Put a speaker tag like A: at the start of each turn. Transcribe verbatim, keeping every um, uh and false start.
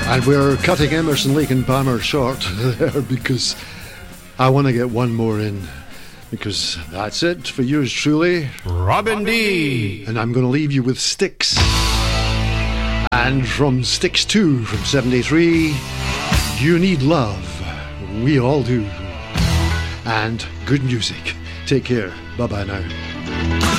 A: And we're cutting Emerson, Lake and Palmer short there because I want to get one more in. Because that's it for yours truly,
B: Robin D.
A: And I'm going to leave you with Styx. And from Styx two from seventy-three, You Need Love. We all do. And good music. Take care. Bye-bye now.